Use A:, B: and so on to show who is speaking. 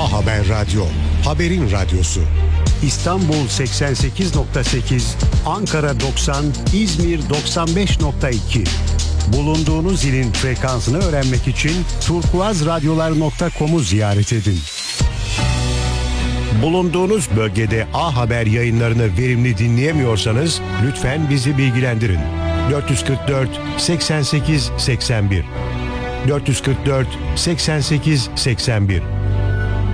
A: A Haber Radyo, haberin radyosu.
B: İstanbul 88.8, Ankara 90, İzmir 95.2. Bulunduğunuz ilin frekansını öğrenmek için turkuazradyolar.com'u ziyaret edin. Bulunduğunuz bölgede A Haber yayınlarını verimli dinleyemiyorsanız lütfen bizi bilgilendirin. 444 88 81 444 88 81